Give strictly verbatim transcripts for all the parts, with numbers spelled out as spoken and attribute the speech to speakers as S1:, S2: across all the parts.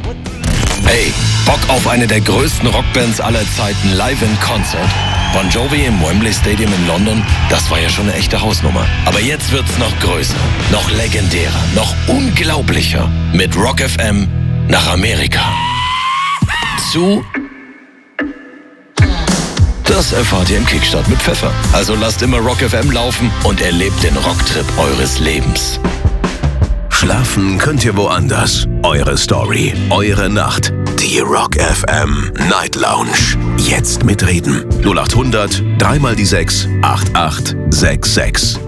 S1: Hey, Bock auf eine der größten Rockbands aller Zeiten live in Concert? Bon Jovi im Wembley Stadium in London? Das war ja schon eine echte Hausnummer. Aber jetzt wird's noch größer, noch legendärer, noch unglaublicher. Mit Rock F M nach Amerika. Zu... Das erfahrt ihr im Kickstart mit Pfeffer. Also lasst immer Rock F M laufen und erlebt den Rocktrip eures Lebens.
S2: Schlafen könnt ihr woanders. Eure Story, eure Nacht. Die Rock F M Night Lounge. Jetzt mitreden. null acht hundert, dreimal die sechs, acht acht sechs sechs.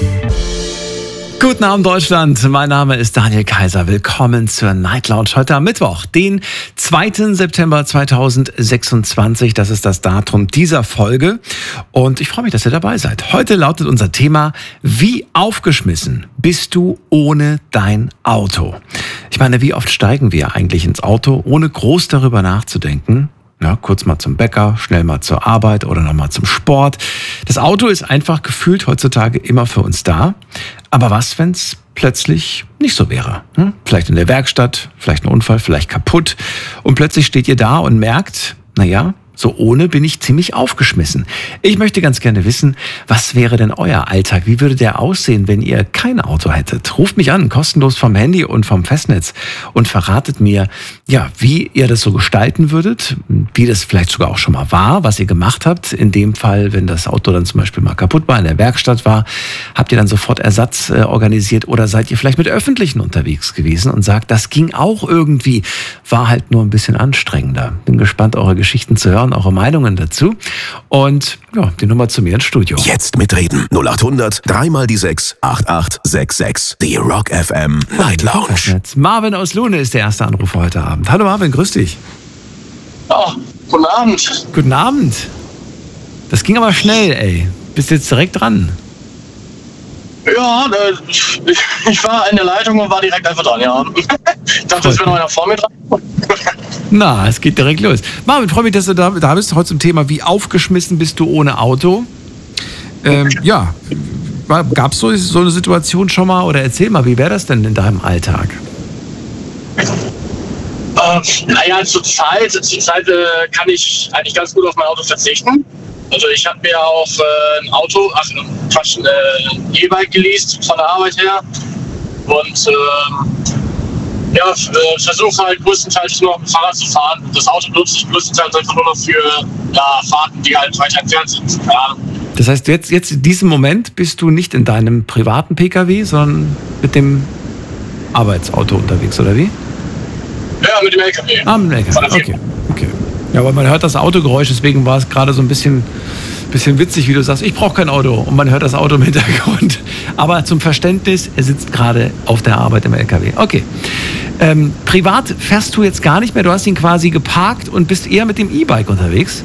S3: Guten Abend Deutschland, mein Name ist Daniel Kaiser. Willkommen zur Night Lounge heute am Mittwoch, den zweiten September zweitausendsechsundzwanzig. Das ist das Datum dieser Folge und ich freue mich, dass ihr dabei seid. Heute lautet unser Thema: Wie aufgeschmissen bist du ohne dein Auto? Ich meine, wie oft steigen wir eigentlich ins Auto, ohne groß darüber nachzudenken? Ja, kurz mal zum Bäcker, schnell mal zur Arbeit oder nochmal zum Sport. Das Auto ist einfach gefühlt heutzutage immer für uns da. Aber was, wenn es plötzlich nicht so wäre? Hm? Vielleicht in der Werkstatt, vielleicht ein Unfall, vielleicht kaputt. Und plötzlich steht ihr da und merkt, naja, so ohne bin ich ziemlich aufgeschmissen. Ich möchte ganz gerne wissen, was wäre denn euer Alltag? Wie würde der aussehen, wenn ihr kein Auto hättet? Ruft mich an, kostenlos vom Handy und vom Festnetz und verratet mir, ja, wie ihr das so gestalten würdet, wie das vielleicht sogar auch schon mal war, was ihr gemacht habt. In dem Fall, wenn das Auto dann zum Beispiel mal kaputt war, in der Werkstatt war, habt ihr dann sofort Ersatz äh, organisiert oder seid ihr vielleicht mit Öffentlichen unterwegs gewesen und sagt, das ging auch irgendwie, war halt nur ein bisschen anstrengender. Bin gespannt, eure Geschichten zu hören, eure Meinungen dazu. Und ja, die Nummer zu mir ins Studio.
S2: Jetzt mitreden. null acht hundert, dreimal die sechs, acht acht sechs sechs. Die Rock F M Night Lounge.
S3: Marvin aus Lohne ist der erste Anrufer heute Abend. Hallo Marvin, grüß dich.
S4: Oh, guten Abend.
S3: Guten Abend. Das ging aber schnell, ey. Bist jetzt direkt dran.
S4: Ja, ich, ich war in der Leitung und war direkt einfach dran, ja. Ich dachte, es wäre noch einer vor mir dran.
S3: Na, es geht direkt los. Marvin, freue mich, dass du da, da bist. Heute zum Thema, wie aufgeschmissen bist du ohne Auto? Ähm, ja, gab es so, so eine Situation schon mal? Oder erzähl mal, wie wäre das denn in deinem Alltag?
S4: Ähm, naja, zur Zeit, zur Zeit äh, kann ich eigentlich ganz gut auf mein Auto verzichten. Also ich habe mir auch äh, ein Auto, ach Quatsch, ein äh, E-Bike geleast von der Arbeit her. Und ähm, ja, äh, versuche halt größtenteils nur auf dem Fahrrad zu fahren. Das Auto benutze ich größtenteils einfach nur noch für ja, Fahrten, die halt weiter entfernt sind. Ja.
S3: Das heißt, jetzt, jetzt in diesem Moment bist du nicht in deinem privaten Pkw, sondern mit dem Arbeitsauto unterwegs, oder wie?
S4: Ja, mit dem L K W.
S3: Ah, mit dem L K W, okay. okay. Ja, aber man hört das Autogeräusch, deswegen war es gerade so ein bisschen, bisschen witzig, wie du sagst, ich brauche kein Auto und man hört das Auto im Hintergrund. Aber zum Verständnis, er sitzt gerade auf der Arbeit im L K W. Okay. Ähm, privat fährst du jetzt gar nicht mehr, du hast ihn quasi geparkt und bist eher mit dem E-Bike unterwegs?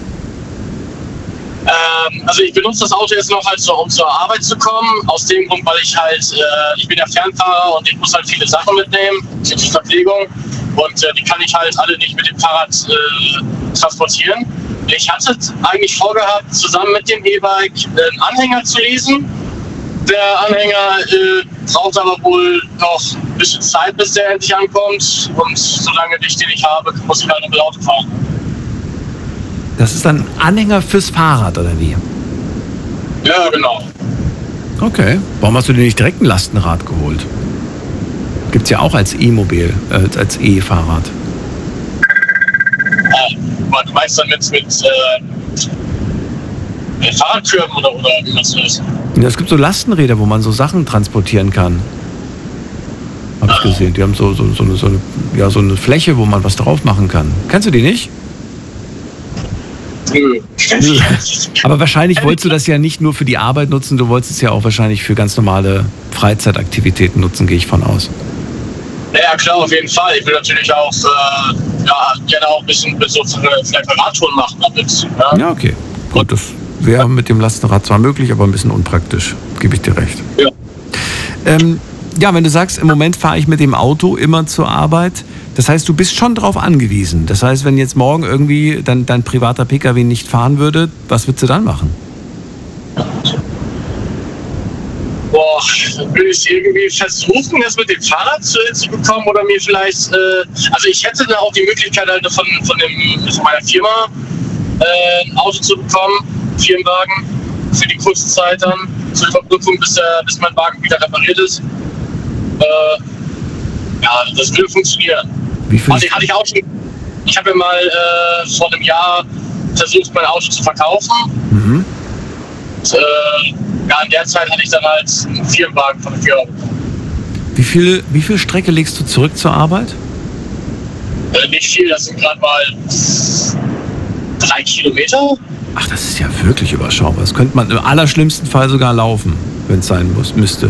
S4: Ähm, also ich benutze das Auto jetzt noch halt so, um zur Arbeit zu kommen, aus dem Grund, weil ich halt, äh, ich bin ja Fernfahrer und ich muss halt viele Sachen mitnehmen für die Verpflegung und äh, die kann ich halt alle nicht mit dem Fahrrad äh, transportieren. Ich hatte eigentlich vorgehabt, zusammen mit dem E-Bike einen Anhänger zu leasen. Der Anhänger äh, braucht aber wohl noch ein bisschen Zeit, bis der endlich ankommt und solange ich den nicht habe, muss ich halt noch mit Auto fahren.
S3: Das ist ein Anhänger fürs Fahrrad, oder wie?
S4: Ja, genau.
S3: Okay. Warum hast du dir nicht direkt ein Lastenrad geholt? Gibt's ja auch als E-Mobil, äh, als E-Fahrrad.
S4: Ah, du meinst dann mit, mit äh, Fahrradkürben oder, oder wie meinst du das?
S3: Ja, es gibt so Lastenräder, wo man so Sachen transportieren kann. Hab ich gesehen. Die haben so, so, so, eine, so, eine, ja, so eine Fläche, wo man was drauf machen kann. Kennst du die nicht?
S4: Nö.
S3: Aber wahrscheinlich wolltest du das ja nicht nur für die Arbeit nutzen, du wolltest es ja auch wahrscheinlich für ganz normale Freizeitaktivitäten nutzen, gehe ich von aus.
S4: Ja, klar, auf jeden Fall. Ich will natürlich auch äh, ja, gerne auch ein bisschen so vielleicht Radtouren machen damit. Ja,
S3: ja okay. Gut, das wäre mit dem Lastenrad zwar möglich, aber ein bisschen unpraktisch, gebe ich dir recht.
S4: Ja.
S3: Ähm, ja, wenn du sagst, im Moment fahre ich mit dem Auto immer zur Arbeit, das heißt, du bist schon drauf angewiesen. Das heißt, wenn jetzt morgen irgendwie dein, dein privater Pkw nicht fahren würde, was würdest du dann machen?
S4: Boah, dann will ich irgendwie versuchen, das mit dem Fahrrad zu, zu bekommen oder mir vielleicht, äh, also ich hätte da auch die Möglichkeit halt von, von, dem, von meiner Firma äh, ein Auto zu bekommen, einen Firmenwagen, für die kurze Zeit dann, zur Überbrückung, bis, der, bis mein Wagen wieder repariert ist. Äh, ja, das würde funktionieren.
S3: Wie viel?
S4: Also, hatte ich auch schon, ich habe ja mal äh, vor einem Jahr versucht, mein Auto zu verkaufen.
S3: Mhm.
S4: Und, äh, ja, in der Zeit hatte ich dann halt einen Firmenwagen von der Firma bekommen.
S3: Wie viel, wie viel Strecke legst du zurück zur Arbeit?
S4: Äh, nicht viel, das sind gerade mal drei Kilometer.
S3: Ach, das ist ja wirklich überschaubar. Das könnte man im allerschlimmsten Fall sogar laufen, wenn es sein muss, müsste.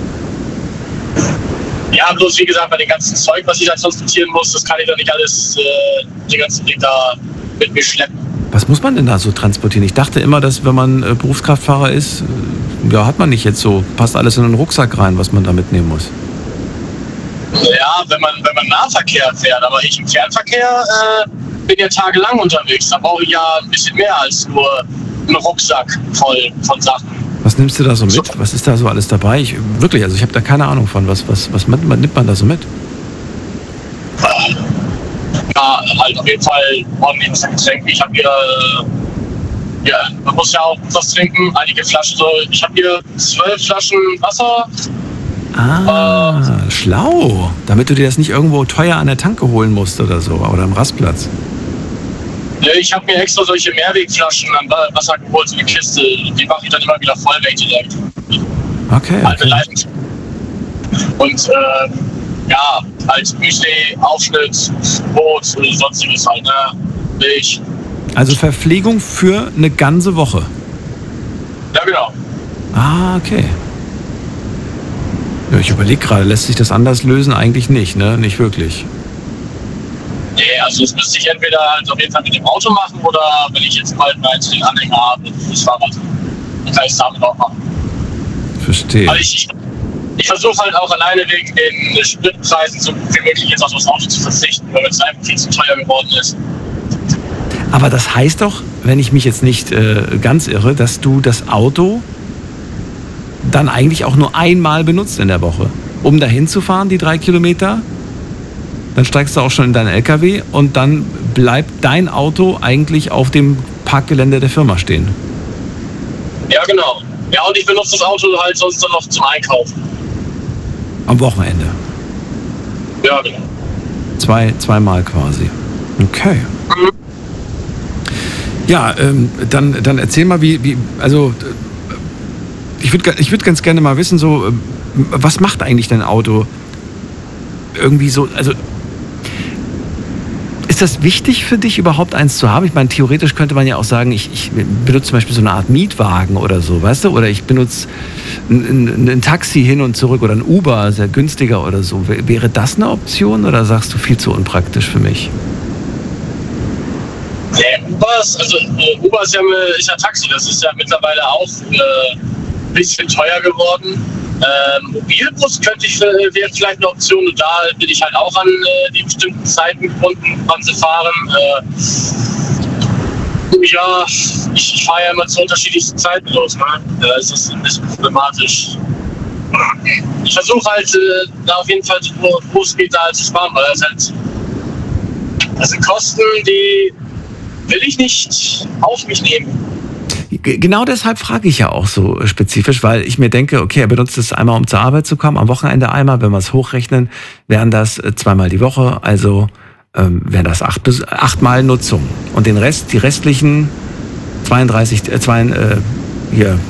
S4: Ja, bloß wie gesagt, bei dem ganzen Zeug, was ich da transportieren muss, das kann ich doch nicht alles äh, den ganzen Weg da mit mir schleppen.
S3: Was muss man denn da so transportieren? Ich dachte immer, dass wenn man äh, Berufskraftfahrer ist, äh, ja, hat man nicht jetzt so, passt alles in einen Rucksack rein, was man da mitnehmen muss.
S4: Ja, wenn man, wenn man Nahverkehr fährt, aber ich im Fernverkehr äh, bin ja tagelang unterwegs. Da brauche ich ja ein bisschen mehr als nur einen Rucksack voll von Sachen.
S3: Was nimmst du da so mit? Was ist da so alles dabei? Ich, wirklich, also ich habe da keine Ahnung von. Was, was, was nimmt man da so mit?
S4: Ja, halt auf jeden Fall ordentliches Getränk. Ich habe hier, äh, ja, man muss ja auch was trinken, einige Flaschen so. Ich habe hier zwölf Flaschen Wasser.
S3: Ah, äh, schlau. Damit du dir das nicht irgendwo teuer an der Tanke holen musst oder so, oder am Rastplatz.
S4: Ich habe mir extra solche Mehrwegflaschen an Wasser geholt, so eine Kiste. Die mache ich dann immer wieder voll, wenn ich die direkt.
S3: Okay.
S4: okay. Und äh, ja, als Müsli, Aufschnitt, Brot oder sonstiges halt, ne? Milch.
S3: Also Verpflegung für eine ganze Woche?
S4: Ja, genau.
S3: Ah, okay. Ja, ich überlege gerade, lässt sich das anders lösen? Eigentlich nicht, ne? Nicht wirklich.
S4: Nee, also das müsste ich entweder halt auf jeden Fall mit dem Auto machen oder wenn ich jetzt bald mal den Anhänger habe, das Fahrrad, dann kann ich es damit auch machen.
S3: Verstehe.
S4: Also ich, ich, ich versuche halt auch alleine wegen den Spritpreisen so gut wie möglich jetzt auf das Auto zu verzichten, weil es einfach viel zu teuer geworden ist.
S3: Aber das heißt doch, wenn ich mich jetzt nicht äh, ganz irre, dass du das Auto dann eigentlich auch nur einmal benutzt in der Woche, um dahin zu fahren, die drei Kilometer. Dann steigst du auch schon in deinen L K W und dann bleibt dein Auto eigentlich auf dem Parkgelände der Firma stehen.
S4: Ja, genau. Ja, und ich benutze das Auto halt sonst dann noch zum Einkaufen.
S3: Am Wochenende?
S4: Ja, genau.
S3: Zwei, zweimal quasi. Okay.
S4: Mhm.
S3: Ja, ähm, dann, dann erzähl mal, wie, wie also ich würde ich würd ganz gerne mal wissen, so, was macht eigentlich dein Auto irgendwie so, also ist das wichtig für dich, überhaupt eins zu haben? Ich meine, theoretisch könnte man ja auch sagen, ich, ich benutze zum Beispiel so eine Art Mietwagen oder so, weißt du? Oder ich benutze ein, ein, ein Taxi hin und zurück oder ein Uber, sehr günstiger oder so. Wäre das eine Option oder sagst du viel zu unpraktisch für mich?
S4: Nee, Uber ist, also äh, Uber ist ja, ist ja Taxi, das ist ja mittlerweile auch äh, ein bisschen teuer geworden. Ähm, Mobilbus könnte ich, wäre vielleicht eine Option und da bin ich halt auch an äh, die bestimmten Zeiten gebunden, wann sie fahren. Äh, ja, ich, ich fahre ja immer zu unterschiedlichsten Zeiten los, ne? Da ist das ein bisschen problematisch. Ich versuche halt äh, da auf jeden Fall, wo es geht, da halt zu sparen, weil das halt, das sind Kosten, die will ich nicht auf mich nehmen.
S3: Genau deshalb frage ich ja auch so spezifisch, weil ich mir denke, okay, er benutzt es einmal, um zur Arbeit zu kommen, am Wochenende einmal, wenn wir es hochrechnen, wären das zweimal die Woche, also ähm, wären das acht bis achtmal Nutzung. Und den Rest, die restlichen zweiunddreißig, äh, zwei, äh, hier,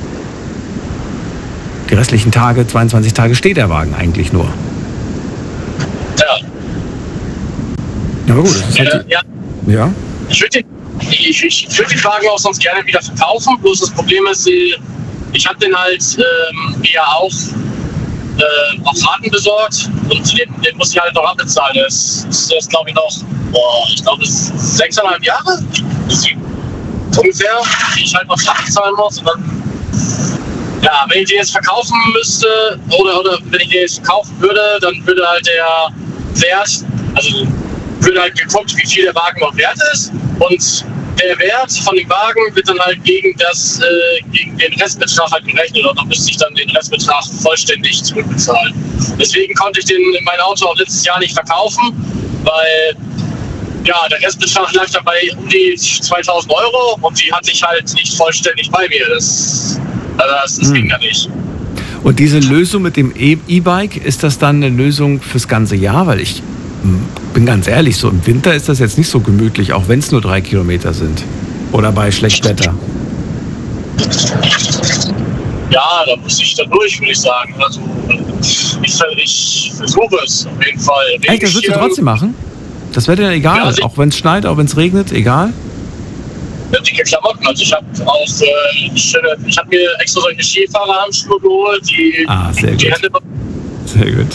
S3: die restlichen Tage, zweiundzwanzig Tage steht der Wagen eigentlich nur.
S4: Ja.
S3: Ja, aber gut, das ist halt
S4: äh, ja.
S3: Ja.
S4: Ich würde den, ich, ich würd den Wagen auch sonst gerne wieder verkaufen, bloß das Problem ist, ich habe den halt ähm, ja auch äh, auf Raten besorgt und den, den muss ich halt noch abbezahlen. Das ist, das glaube ich noch, boah, ich glaube, es ist sechseinhalb Jahre ungefähr, die ich halt noch Raten zahlen muss. Und dann, ja, wenn ich den jetzt verkaufen müsste oder, oder wenn ich den jetzt verkaufen würde, dann würde halt der Wert, also würde halt geguckt, wie viel der Wagen noch wert ist und der Wert von dem Wagen wird dann halt gegen das, äh, gegen den Restbetrag halt gerechnet und dann müsste ich dann den Restbetrag vollständig zurückbezahlen. Deswegen konnte ich den, mein Auto auch letztes Jahr nicht verkaufen, weil ja, der Restbetrag lag dabei um die zweitausend Euro und die hatte ich halt nicht vollständig bei mir. Das, also das, das hm. ging ja nicht.
S3: Und diese Lösung mit dem E-Bike, ist das dann eine Lösung fürs ganze Jahr? Weil ich bin ganz ehrlich, so im Winter ist das jetzt nicht so gemütlich, auch wenn es nur drei Kilometer sind. Oder bei schlechtem Wetter.
S4: Ja, da muss ich dann durch, würde ich sagen. Also ich, ich versuche es auf jeden Fall.
S3: Echt, das würdest du trotzdem machen? Das wäre dir egal, ja, also auch wenn es schneit, auch wenn es regnet, egal?
S4: Ja, dicke Klamotten. Also ich habe auch äh, schöne, ich habe mir extra solche Skifahrerhandschuhe geholt, die
S3: ah, sehr
S4: die
S3: gut.
S4: Hände.
S3: Sehr gut.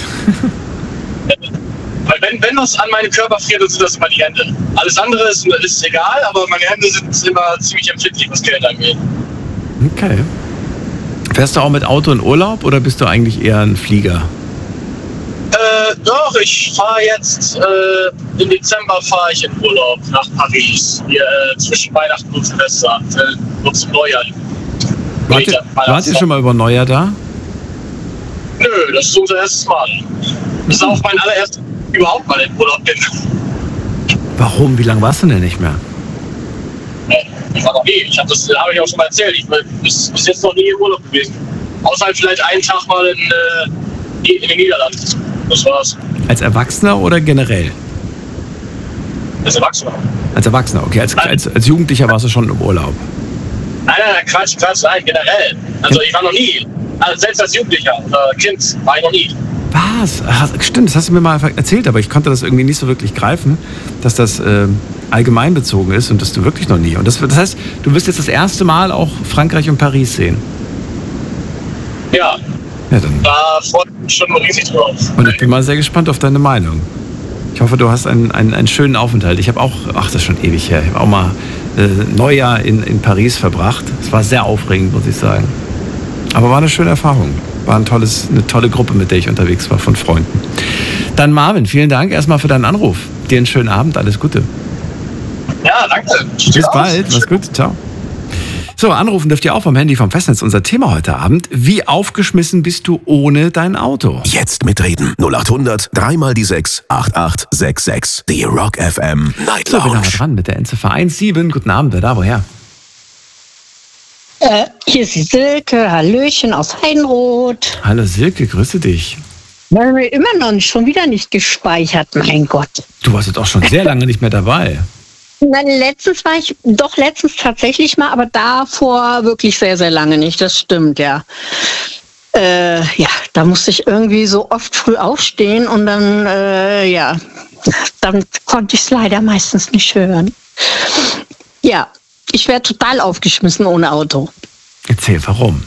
S4: Weil wenn, wenn das an meinen Körper friert, dann sind das immer die Hände. Alles andere ist, ist egal, aber meine Hände sind immer ziemlich empfindlich, was Kälte angeht.
S3: Okay. Fährst du auch mit Auto in Urlaub oder bist du eigentlich eher ein Flieger?
S4: Äh, doch, ich fahre jetzt, äh, im Dezember fahre ich in Urlaub nach Paris. Hier äh, zwischen Weihnachten und Silvester, äh, und zum Neujahr.
S3: Wart ihr, wart ihr schon mal über Neujahr da?
S4: Nö, das ist unser erstes Mal. Das ist auch mein allererstes überhaupt mal in Urlaub bin.
S3: Warum? Wie lange warst du denn nicht mehr?
S4: Ich war noch nie. Ich habe das habe ich auch schon mal erzählt. Ich bin bis, bis jetzt noch nie im Urlaub gewesen. Außer halt vielleicht einen Tag mal in, äh, in den Niederlanden. Das war's.
S3: Als Erwachsener oder generell?
S4: Als Erwachsener.
S3: Als Erwachsener, okay. Als, als, als Jugendlicher warst du schon im Urlaub?
S4: Nein, nein, nein, Quatsch, Quatsch, nein, generell. Also ich war noch nie. Also selbst als Jugendlicher oder Kind war ich noch nie.
S3: Was? Ach, stimmt, das hast du mir mal erzählt, aber ich konnte das irgendwie nicht so wirklich greifen, dass das äh, allgemein bezogen ist und dass du wirklich noch nie. Und das, das heißt, du wirst jetzt das erste Mal auch Frankreich und Paris sehen.
S4: Ja.
S3: Ja, dann.
S4: Da freue ich mich schon riesig drauf.
S3: Und ich bin mal sehr gespannt auf deine Meinung. Ich hoffe, du hast einen, einen, einen schönen Aufenthalt. Ich habe auch, ach, das ist schon ewig her, ich habe auch mal äh, Neujahr in, in Paris verbracht. Es war sehr aufregend, muss ich sagen. Aber war eine schöne Erfahrung. War ein tolles, eine tolle Gruppe, mit der ich unterwegs war, von Freunden. Dann Marvin, vielen Dank erstmal für deinen Anruf. Dir einen schönen Abend, alles Gute.
S4: Ja, danke.
S3: Bis bald, mach's gut, ciao. So, anrufen dürft ihr auch vom Handy vom Festnetz. Unser Thema heute Abend: Wie aufgeschmissen bist du ohne dein Auto?
S2: Jetzt mitreden. null acht hundert, dreimal die sechs, acht acht sechs sechs. Die Rock F M Night
S3: So, bin
S2: Lounge.
S3: aber dran mit der Endziffer eins sieben. Guten Abend, wer da, woher?
S5: Äh, hier ist die Silke, Hallöchen aus Heinroth.
S3: Hallo Silke, grüße dich.
S5: Weil mir immer noch nicht, schon wieder nicht gespeichert, mein Gott.
S3: Du warst jetzt auch schon sehr lange nicht mehr dabei.
S5: Nein, letztens war ich, doch letztens tatsächlich mal, aber davor wirklich sehr, sehr lange nicht, das stimmt, ja. Äh, ja, da musste ich irgendwie so oft früh aufstehen und dann, äh, ja, dann konnte ich es leider meistens nicht hören. Ja, ich wäre total aufgeschmissen ohne Auto.
S3: Erzähl, warum?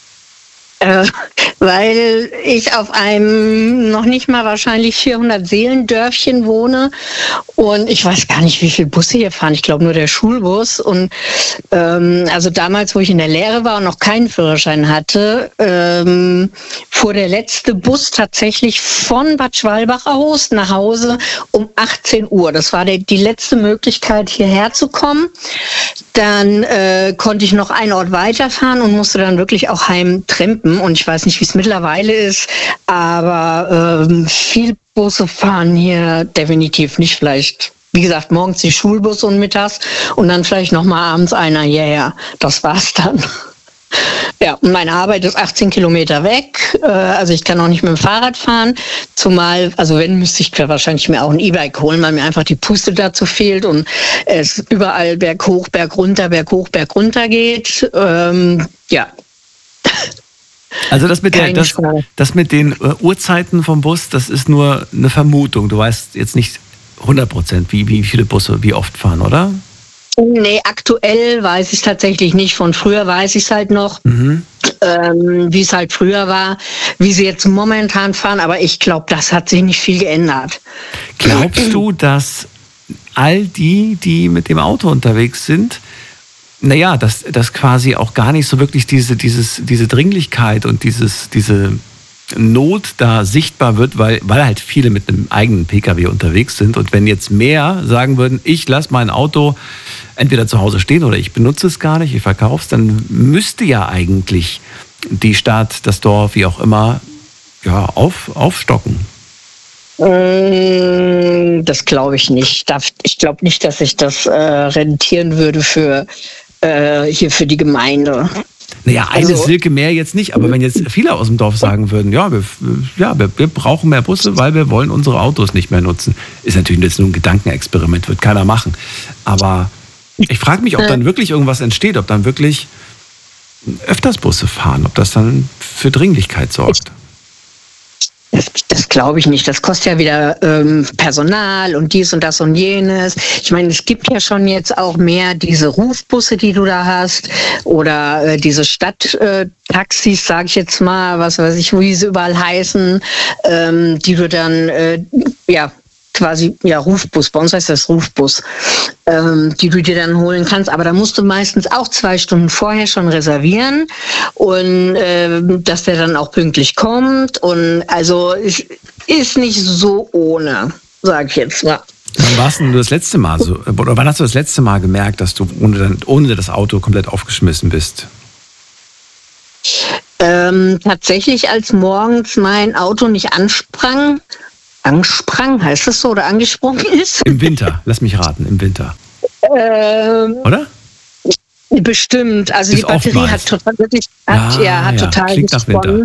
S5: Äh, weil ich auf einem noch nicht mal wahrscheinlich vierhundert Seelendörfchen wohne und ich weiß gar nicht, wie viele Busse hier fahren. Ich glaube nur der Schulbus. Und ähm, also damals, wo ich in der Lehre war und noch keinen Führerschein hatte, ähm, fuhr der letzte Bus tatsächlich von Bad Schwalbach aus nach Hause um achtzehn Uhr. Das war der, die letzte Möglichkeit, hierher zu kommen. Dann äh, konnte ich noch einen Ort weiterfahren und musste dann wirklich auch heim trampen. Und ich weiß nicht, wie es mittlerweile ist, aber ähm, viel Busse fahren hier definitiv nicht. Vielleicht, wie gesagt, morgens die Schulbusse und mittags und dann vielleicht noch mal abends einer hierher. Das war's dann. Ja, und meine Arbeit ist achtzehn Kilometer weg, äh, also ich kann auch nicht mit dem Fahrrad fahren, zumal, also wenn, müsste ich wahrscheinlich mir auch ein E-Bike holen, weil mir einfach die Puste dazu fehlt und es überall berghoch, bergunter, berghoch, bergunter geht. Ähm, ja.
S3: Also das mit, der, das, das mit den äh, Uhrzeiten vom Bus, das ist nur eine Vermutung. Du weißt jetzt nicht hundert Prozent, wie, wie viele Busse wie oft fahren, oder?
S5: Nee, aktuell weiß ich es tatsächlich nicht. Von früher weiß ich es halt noch, mhm. ähm, wie es halt früher war, wie sie jetzt momentan fahren. Aber ich glaube, das hat sich nicht viel geändert.
S3: Glaubst du, dass all die, die mit dem Auto unterwegs sind, naja, dass, dass quasi auch gar nicht so wirklich diese, dieses, diese Dringlichkeit und dieses, diese Not da sichtbar wird, weil, weil halt viele mit einem eigenen Pkw unterwegs sind. Und wenn jetzt mehr sagen würden, ich lasse mein Auto entweder zu Hause stehen oder ich benutze es gar nicht, ich verkaufe es, dann müsste ja eigentlich die Stadt, das Dorf, wie auch immer, ja, auf, aufstocken.
S5: Das glaube ich nicht. Ich glaube nicht, dass sich das äh, rentieren würde für äh, hier für die Gemeinde.
S3: Naja, eines also, Silke mehr jetzt nicht, aber wenn jetzt viele aus dem Dorf sagen würden, ja, wir, ja wir, wir brauchen mehr Busse, weil wir wollen unsere Autos nicht mehr nutzen, ist natürlich jetzt nur ein Gedankenexperiment, wird keiner machen. Aber ich frage mich, ob dann wirklich irgendwas entsteht, ob dann wirklich öfters Busse fahren, ob das dann für Dringlichkeit sorgt.
S5: Das, das glaube ich nicht. Das kostet ja wieder ähm, Personal und dies und das und jenes. Ich meine, es gibt ja schon jetzt auch mehr diese Rufbusse, die du da hast, oder äh, diese Stadttaxis, äh, sage ich jetzt mal, was weiß ich, wie sie überall heißen, ähm, die du dann, äh, ja, quasi, ja, Rufbus, bei uns heißt das Rufbus, ähm, die du dir dann holen kannst. Aber da musst du meistens auch zwei Stunden vorher schon reservieren und äh, dass der dann auch pünktlich kommt. Und also es ist nicht so ohne, sag ich jetzt mal.
S3: Wann warst du das letzte Mal so, oder wann hast du das letzte Mal gemerkt, dass du ohne, ohne das Auto komplett aufgeschmissen bist?
S5: Ähm, tatsächlich, als morgens mein Auto nicht ansprang, Ansprang, heißt das so, oder angesprungen ist?
S3: Im Winter, lass mich raten, im Winter.
S5: Ähm,
S3: oder?
S5: Bestimmt, also ist die Batterie oftmals. hat total wirklich, hat, ah, ja, hat ja, total
S3: klingt nach Winter.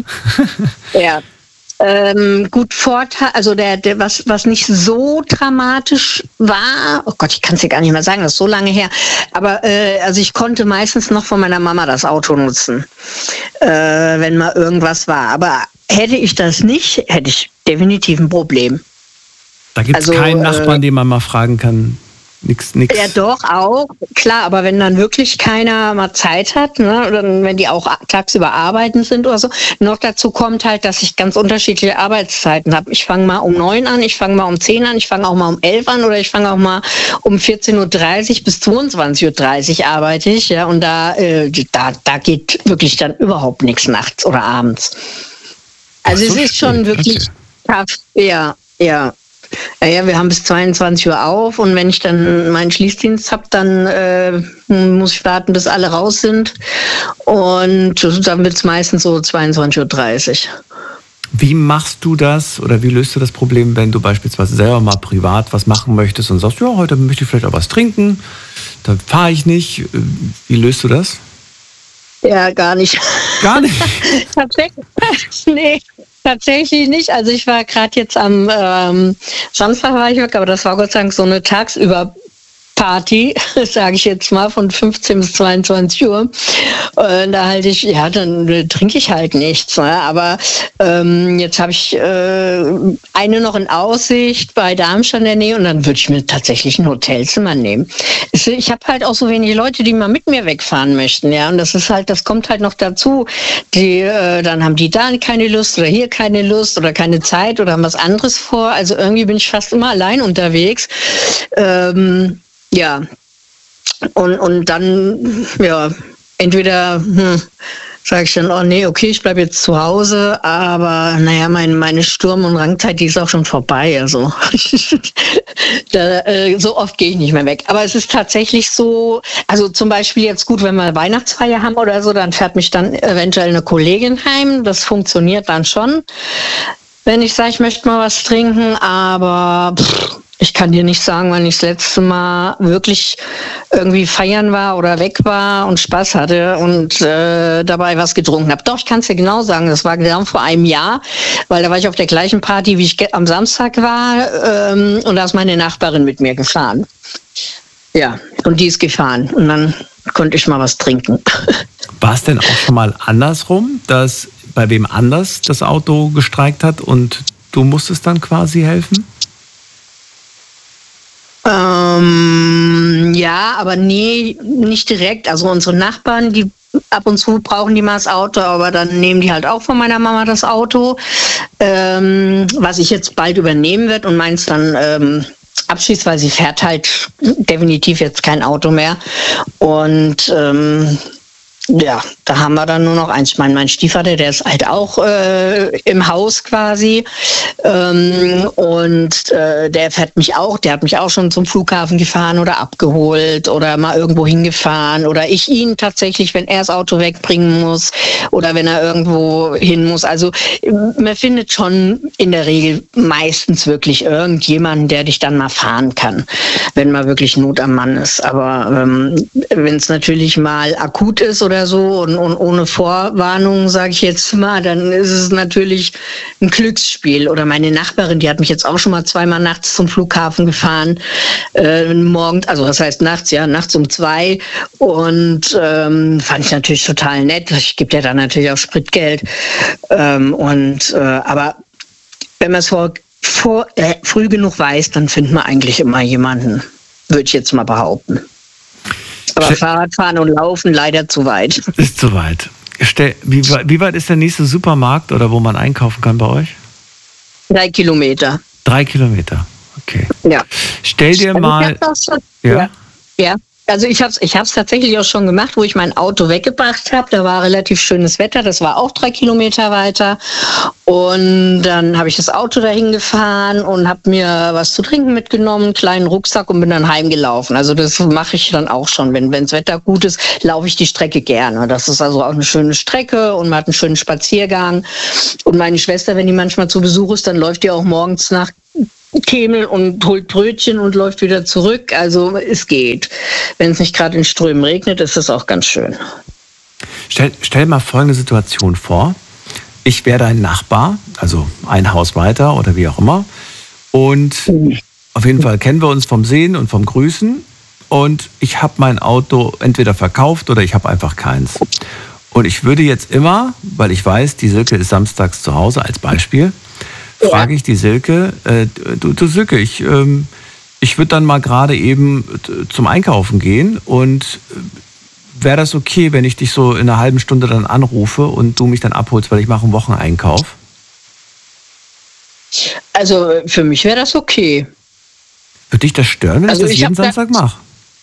S5: Ja. Ähm, gut, Vorteil, also der, der was, was nicht so dramatisch war, oh Gott, ich kann es dir gar nicht mehr sagen, das ist so lange her, aber äh, also ich konnte meistens noch von meiner Mama das Auto nutzen, äh, wenn mal irgendwas war, aber hätte ich das nicht, hätte ich definitiv ein Problem.
S3: Da gibt es also, keinen Nachbarn, äh, den man mal fragen kann. Nix, nix.
S5: Ja, doch, auch. Klar, aber wenn dann wirklich keiner mal Zeit hat, ne, oder wenn die auch tagsüber arbeiten sind oder so, noch dazu kommt halt, dass ich ganz unterschiedliche Arbeitszeiten habe. Ich fange mal um neun an, ich fange mal um zehn an, ich fange auch mal um elf an oder ich fange auch mal um vierzehn Uhr dreißig bis zweiundzwanzig Uhr dreißig arbeite ich, ja, und da, äh, da, da geht wirklich dann überhaupt nichts nachts oder abends. Also so, es ist schon wirklich tough, ja, ja. Ja, ja, wir haben bis zweiundzwanzig Uhr auf und wenn ich dann meinen Schließdienst habe, dann äh, muss ich warten, bis alle raus sind und dann wird es meistens so zweiundzwanzig Uhr dreißig.
S3: Wie machst du das oder wie löst du das Problem, wenn du beispielsweise selber mal privat was machen möchtest und sagst, ja, heute möchte ich vielleicht auch was trinken, dann fahre ich nicht. Wie löst du das?
S5: Ja, gar nicht.
S3: Gar nicht?
S5: Tatsächlich, nee. Tatsächlich nicht. Also ich war gerade jetzt am ähm, Samstag war ich weg, aber das war Gott sei Dank so eine tagsüber Party, sage ich jetzt mal, von fünfzehn bis zweiundzwanzig Uhr. Und da halte ich, ja, dann äh, trinke ich halt nichts. Ne? Aber ähm, jetzt habe ich äh, eine noch in Aussicht bei Darmstadt in der Nähe und dann würde ich mir tatsächlich ein Hotelzimmer nehmen. Ich habe halt auch so wenige Leute, die mal mit mir wegfahren möchten, ja. Und das ist halt, das kommt halt noch dazu. Die, äh, dann haben die da keine Lust oder hier keine Lust oder keine Zeit oder haben was anderes vor. Also irgendwie bin ich fast immer allein unterwegs. Ähm, Ja, und, und dann, ja, entweder hm, sage ich dann, oh nee, okay, ich bleibe jetzt zu Hause, aber naja, mein, meine Sturm- und Rangzeit, die ist auch schon vorbei, also da, äh, so oft gehe ich nicht mehr weg. Aber es ist tatsächlich so, also zum Beispiel jetzt gut, wenn wir Weihnachtsfeier haben oder so, dann fährt mich dann eventuell eine Kollegin heim, das funktioniert dann schon, wenn ich sage, ich möchte mal was trinken, aber pff, ich kann dir nicht sagen, wann ich das letzte Mal wirklich irgendwie feiern war oder weg war und Spaß hatte und äh, dabei was getrunken habe. Doch, ich kann es dir genau sagen, das war genau vor einem Jahr, weil da war ich auf der gleichen Party, wie ich am Samstag war ähm, und da ist meine Nachbarin mit mir gefahren. Ja, und die ist gefahren und dann konnte ich mal was trinken.
S3: War es denn auch schon mal andersrum, dass bei wem anders das Auto gestreikt hat und du musstest dann quasi helfen?
S5: Ähm, ja, aber nee, nicht direkt. Also unsere Nachbarn, die ab und zu brauchen die mal das Auto, aber dann nehmen die halt auch von meiner Mama das Auto, ähm, was ich jetzt bald übernehmen wird und meins dann ähm, abschließt, weil sie fährt halt definitiv jetzt kein Auto mehr. Und ähm, Ja, da haben wir dann nur noch eins. Ich meine, mein Stiefvater, der ist halt auch äh, im Haus quasi. Ähm, und äh, der fährt mich auch, der hat mich auch schon zum Flughafen gefahren oder abgeholt oder mal irgendwo hingefahren. Oder ich ihn tatsächlich, wenn er das Auto wegbringen muss oder wenn er irgendwo hin muss. Also man findet schon in der Regel meistens wirklich irgendjemanden, der dich dann mal fahren kann, wenn mal wirklich Not am Mann ist. Aber ähm, wenn es natürlich mal akut ist oder oder so und, und ohne Vorwarnung, sage ich jetzt mal, dann ist es natürlich ein Glücksspiel. Oder meine Nachbarin, die hat mich jetzt auch schon mal zweimal nachts zum Flughafen gefahren, äh, morgens, also das heißt nachts, ja, nachts um zwei und ähm, fand ich natürlich total nett. Ich gebe ja dann natürlich auch Spritgeld ähm, und äh, aber wenn man es vor, vor äh, früh genug weiß, dann findet man eigentlich immer jemanden, würde ich jetzt mal behaupten. Aber Ste- Fahrradfahren und Laufen leider zu weit.
S3: Ist zu weit. Ste- wie, wie weit ist der nächste Supermarkt oder wo man einkaufen kann bei euch?
S5: Drei Kilometer.
S3: Drei Kilometer, okay.
S5: Ja.
S3: Stell dir
S5: also
S3: mal...
S5: Schon,
S3: ja?
S5: ja. Ja. Also ich habe es ich hab's tatsächlich auch schon gemacht, wo ich mein Auto weggebracht habe. Da war relativ schönes Wetter, das war auch drei Kilometer weiter. Und dann habe ich das Auto dahin gefahren und habe mir was zu trinken mitgenommen, einen kleinen Rucksack und bin dann heimgelaufen. Also das mache ich dann auch schon. Wenn wenns Wetter gut ist, laufe ich die Strecke gerne. Das ist also auch eine schöne Strecke und man hat einen schönen Spaziergang. Und meine Schwester, wenn die manchmal zu Besuch ist, dann läuft die auch morgens nach Kemel und holt Brötchen und läuft wieder zurück. Also es geht. Wenn es nicht gerade in Strömen regnet, ist es auch ganz schön.
S3: Stell, stell mal folgende Situation vor. Ich wäre dein Nachbar, also ein Haus weiter oder wie auch immer. Und mhm. auf jeden Fall kennen wir uns vom Sehen und vom Grüßen. Und ich habe mein Auto entweder verkauft oder ich habe einfach keins. Und ich würde jetzt immer, weil ich weiß, die Silke ist samstags zu Hause als Beispiel, frage ich die Silke, äh, du, du Silke, ich, ähm, ich würde dann mal gerade eben zum Einkaufen gehen und wäre das okay, wenn ich dich so in einer halben Stunde dann anrufe und du mich dann abholst, weil ich mache einen Wocheneinkauf?
S5: Also für mich wäre das okay.
S3: Würde dich das stören, wenn also ich das ich jeden Samstag mache?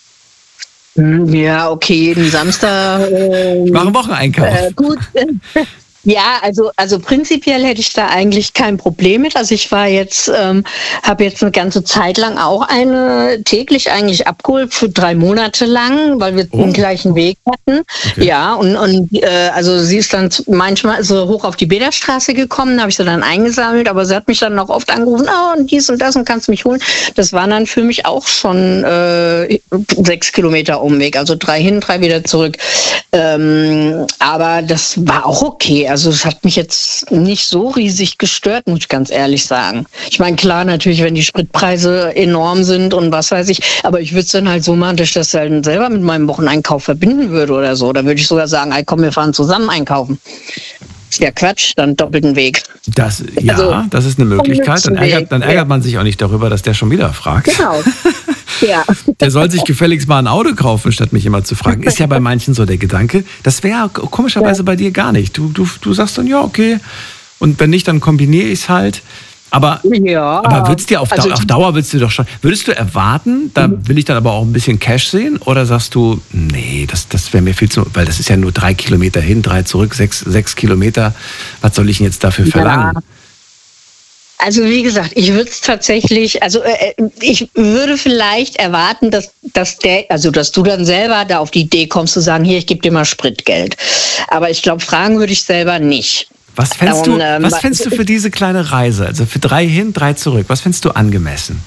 S5: Ja, okay, jeden Samstag. Äh,
S3: ich mache einen Wocheneinkauf.
S5: Äh, gut. Ja, also also prinzipiell hätte ich da eigentlich kein Problem mit. Also ich war jetzt, ähm, habe jetzt eine ganze Zeit lang auch eine täglich eigentlich abgeholt für drei Monate lang, weil wir oh. den gleichen Weg hatten. Okay. Ja, und und äh, also sie ist dann manchmal so hoch auf die Bäderstraße gekommen, da habe ich sie dann eingesammelt, aber sie hat mich dann noch oft angerufen, oh, und dies und das und kannst mich holen. Das waren dann für mich auch schon äh, sechs Kilometer Umweg, also drei hin, drei wieder zurück. Ähm, aber das war auch okay. Also es hat mich jetzt nicht so riesig gestört, muss ich ganz ehrlich sagen. Ich meine, klar, natürlich, wenn die Spritpreise enorm sind und was weiß ich, aber ich würde es dann halt so machen, dass ich das dann selber mit meinem Wocheneinkauf verbinden würde oder so. Da würde ich sogar sagen, ey, komm, wir fahren zusammen einkaufen. Ist ja Quatsch, dann doppelten Weg.
S3: Das, ja, also, das ist eine Möglichkeit. Dann ärgert, dann ärgert ja. man sich auch nicht darüber, dass der schon wieder fragt.
S5: Genau. Ja.
S3: Der soll sich gefälligst mal ein Auto kaufen, statt mich immer zu fragen. Ist ja bei manchen so der Gedanke. Das wäre komischerweise ja. bei dir gar nicht. Du, du, du sagst dann, ja, okay. Und wenn nicht, dann kombiniere ich es halt. Aber,
S5: ja.
S3: aber würdest dir auf, also, Dauer, auf Dauer willst du doch schon. Würdest du erwarten, da will ich dann aber auch ein bisschen Cash sehen? Oder sagst du, nee, das, das wäre mir viel zu. Weil das ist ja nur drei Kilometer hin, drei zurück, sechs, sechs Kilometer. Was soll ich denn jetzt dafür verlangen?
S5: Ja. Also wie gesagt, ich würde es tatsächlich, also äh, ich würde vielleicht erwarten, dass, dass der, also dass du dann selber da auf die Idee kommst zu sagen, hier, ich gebe dir mal Spritgeld. Aber ich glaube, fragen würde ich selber nicht.
S3: Was fändst du, ähm, was fändst du für diese kleine Reise, also für drei hin, drei zurück, was fändest du angemessen?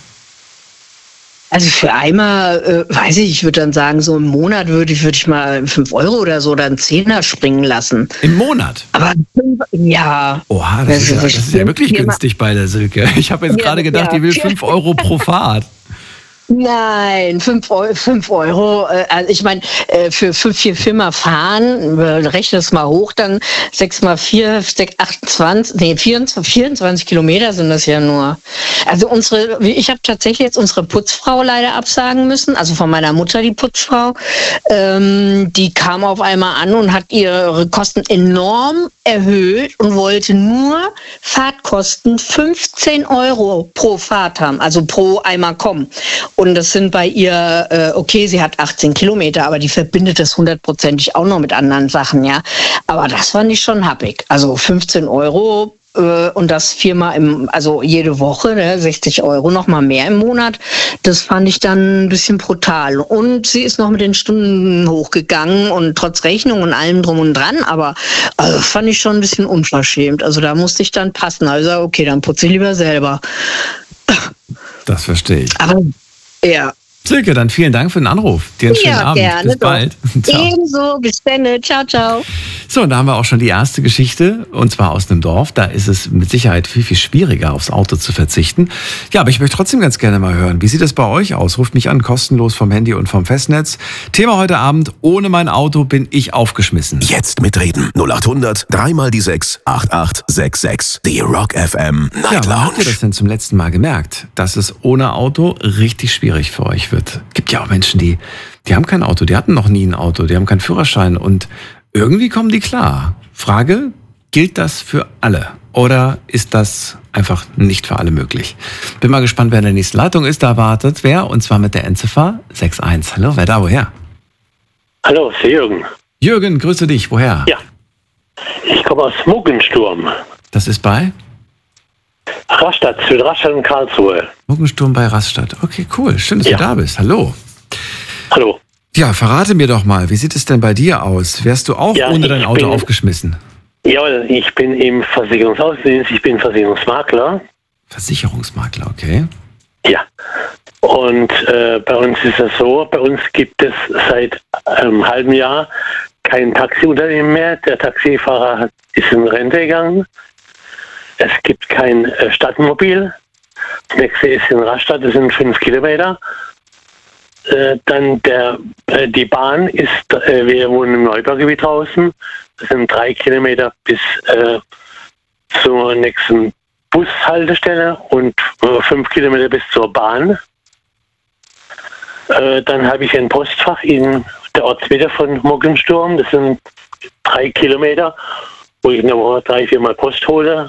S5: Also für einmal, äh, weiß ich, ich würde dann sagen, so im Monat würde ich, würde ich mal fünf Euro oder so oder einen Zehner springen lassen.
S3: Im Monat?
S5: Aber ja.
S3: Oha, das, das, ist, ja, das ist ja wirklich günstig bei der Silke. Ich habe jetzt ja, gerade gedacht, ja. die will fünf Euro pro Fahrt.
S5: Nein, fünf Euro. Fünf Euro also ich meine, für fünf, vier Firma fahren, rechne es mal hoch, dann sechs mal vier, achtundzwanzig, nee, vierundzwanzig, vierundzwanzig Kilometer sind das ja nur. Also unsere, ich habe tatsächlich jetzt unsere Putzfrau leider absagen müssen, also von meiner Mutter die Putzfrau. Ähm, die kam auf einmal an und hat ihre Kosten enorm erhöht und wollte nur Fahrtkosten fünfzehn Euro pro Fahrt haben, also pro einmal kommen. Und das sind bei ihr, äh, okay, sie hat achtzehn Kilometer, aber die verbindet das hundertprozentig auch noch mit anderen Sachen, ja. Aber das fand ich schon happig. Also fünfzehn Euro äh, und das viermal im, also jede Woche, ne, sechzig Euro, noch mal mehr im Monat. Das fand ich dann ein bisschen brutal. Und sie ist noch mit den Stunden hochgegangen und trotz Rechnung und allem drum und dran, aber also, fand ich schon ein bisschen unverschämt. Also da musste ich dann passen. Also okay, dann putze ich lieber selber.
S3: Das verstehe ich.
S5: Aber ja.
S3: Silke, dann vielen Dank für den Anruf. Dir einen schönen
S5: Ja,
S3: Abend.
S5: gerne
S3: Bis bald. Ciao.
S5: Ebenso, bis dann. Ciao, ciao.
S3: So, und da haben wir auch schon die erste Geschichte, und zwar aus einem Dorf. Da ist es mit Sicherheit viel, viel schwieriger, aufs Auto zu verzichten. Ja, aber ich möchte trotzdem ganz gerne mal hören. Wie sieht es bei euch aus? Ruft mich an, kostenlos vom Handy und vom Festnetz. Thema heute Abend: Ohne mein Auto bin ich aufgeschmissen.
S2: Jetzt mitreden. null acht hundert, dreimal die sechs, acht acht sechs sechs. Die Rock F M Night
S3: Ja, wann habt ihr
S2: Lounge.
S3: das denn zum letzten Mal gemerkt, dass es ohne Auto richtig schwierig für euch wird? Gibt ja auch Menschen, die, die haben kein Auto, die hatten noch nie ein Auto, die haben keinen Führerschein und irgendwie kommen die klar. Frage, gilt das für alle oder ist das einfach nicht für alle möglich? Bin mal gespannt, wer in der nächsten Leitung ist. Da wartet wer, und zwar mit der Endziffer sechs eins. Hallo, wer da, woher?
S6: Hallo, ist Jürgen.
S3: Jürgen, grüße dich, woher?
S6: Ja, ich komme aus Muggensturm.
S3: Das ist bei
S6: Rastatt, Südrastatt in Karlsruhe.
S3: Muggensturm bei Rastatt. Okay, cool, schön, dass
S6: Ja.
S3: du da bist. Hallo.
S6: Hallo.
S3: Ja, verrate mir doch mal, wie sieht es denn bei dir aus? Wärst du auch
S6: Ja,
S3: ohne
S6: ich
S3: dein Auto
S6: bin-
S3: aufgeschmissen?
S6: Jawohl, ich bin im Versicherungsaußendienst, ich bin Versicherungsmakler.
S3: Versicherungsmakler, okay.
S6: Ja. Und äh, bei uns ist es so, bei uns gibt es seit einem halben Jahr kein Taxiunternehmen mehr. Der Taxifahrer hat, ist in Rente gegangen. Es gibt kein äh, Stadtmobil. Das nächste ist in Rastatt, das sind fünf Kilometer. Äh, dann der, äh, die Bahn ist, äh, wir wohnen im Neubaugebiet draußen. Das sind drei Kilometer bis äh, zur nächsten Bushaltestelle und äh, fünf Kilometer bis zur Bahn. Äh, dann habe ich ein Postfach in der Ortsmitte von Muggensturm. Das sind drei Kilometer, wo ich in der Woche drei, viermal Post hole.